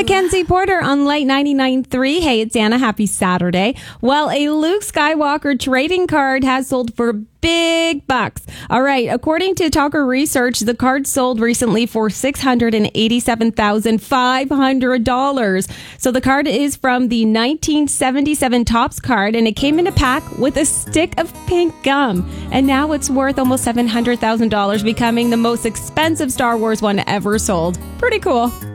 Mackenzie Porter on Light 99.3. Hey, it's Anna. Happy Saturday. Well, a Luke Skywalker trading card has sold for big bucks. All right. According to Talker Research, the card sold recently for $687,500. So the card is from the 1977 Topps card, and it came in a pack with a stick of pink gum. And now it's worth almost $700,000, becoming the most expensive Star Wars one ever sold. Pretty cool.